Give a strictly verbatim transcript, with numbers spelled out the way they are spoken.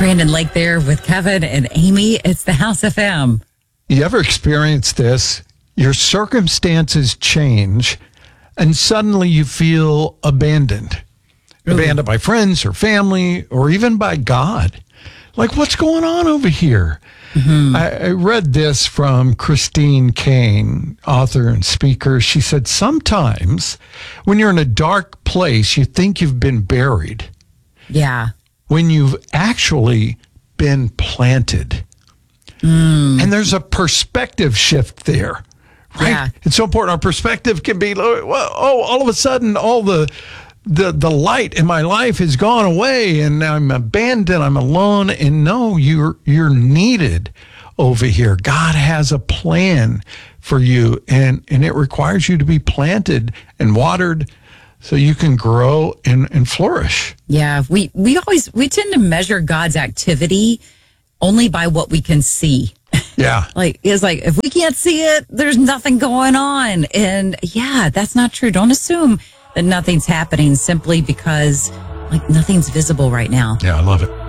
Brandon Lake there with Kevin and Amy. It's the House F M. You ever experience this? Your circumstances change and suddenly you feel abandoned. Ooh. Abandoned by friends or family or even by God. Like, what's going on over here? Mm-hmm. I, I read this from Christine Kane, author and speaker. She said, sometimes when you're in a dark place, you think you've been buried. Yeah. When you've actually been planted. Mm. And there's a perspective shift there, right? Yeah. It's so important. Our perspective can be, well, oh, all of a sudden, all the, the, the light in my life has gone away and I'm abandoned, I'm alone. And no, you're, you're needed over here. God has a plan for you, and, and it requires you to be planted and watered so you can grow and, and flourish. Yeah, we, we always, we tend to measure God's activity only by what we can see. Yeah. Like, it's like, if we can't see it, there's nothing going on. And yeah, that's not true. Don't assume that nothing's happening simply because, like, nothing's visible right now. Yeah, I love it.